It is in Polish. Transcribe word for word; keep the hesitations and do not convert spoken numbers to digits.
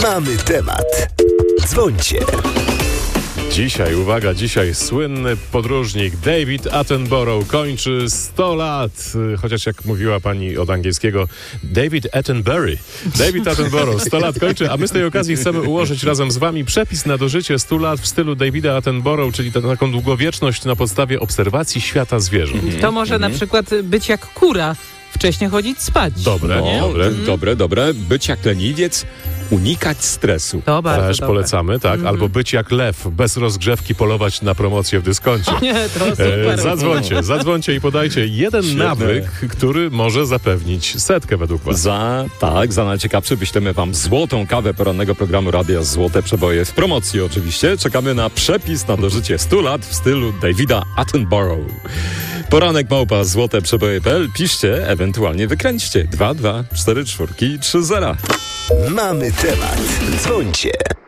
Mamy temat. Dzwońcie. Dzisiaj, uwaga, dzisiaj słynny podróżnik David Attenborough kończy sto lat. Chociaż jak mówiła pani od angielskiego, David Attenbury. David Attenborough sto lat kończy, a my z tej okazji chcemy ułożyć razem z wami przepis na dożycie stu lat w stylu Davida Attenborough, czyli tę taką długowieczność na podstawie obserwacji świata zwierząt. Mhm. To może na przykład być jak kura. Wcześniej chodzić spać. Dobre, nie? dobre. Mm. Dobre, dobre. Być jak leniwiec, unikać stresu. To bardzo Też dobre. polecamy, tak. Mhm. Albo być jak lew, bez rozgrzewki polować na promocję w dyskoncie. Nie, to super. E, zadzwońcie, zadzwońcie i podajcie jeden Świetne. nawyk, który może zapewnić setkę według was. Za, tak, za najciekawszy wyślemy wam złotą kawę porannego programu Radia Złote Przeboje w promocji oczywiście. Czekamy na przepis na dożycie stu lat w stylu Davida Attenborough. Poranek małpa złote przeboje kropka p l. Piszcie, ewentualnie wykręćcie. dwa dwa cztery cztery trzy zero. Mamy temat. Dzwońcie.